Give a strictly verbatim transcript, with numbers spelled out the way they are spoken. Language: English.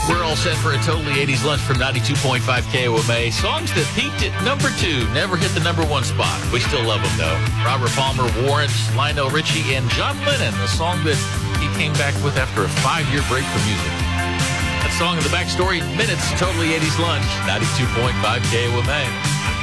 We're all set for a totally eighties lunch from ninety-two point five K O M A. Songs that peaked at number two, never hit the number one spot. We still love them, though. Robert Palmer, Warrant, Lionel Richie, and John Lennon, a song that he came back with after a five-year break from music. That song in the backstory, minutes, totally eighties lunch, ninety-two point five K O M A.